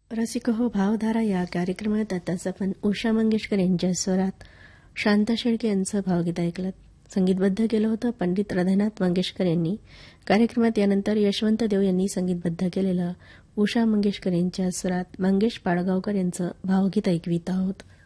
रसिक हो भावधारा या कार्यक्रमात आताच आपण उषा मंगेशकर यांच्या स्वरात शांता शेळके यांचं भावगीत ऐकलं. संगीतबद्ध केलं होतं पंडित हृदयनाथ मंगेशकर यांनी. कार्यक्रमात यानंतर यशवंत देव यांनी संगीतबद्ध केलेलं उषा मंगेशकर यांच्या स्वरात मंगेश पाडगावकर यांचं भावगीत ऐकवित आहोत.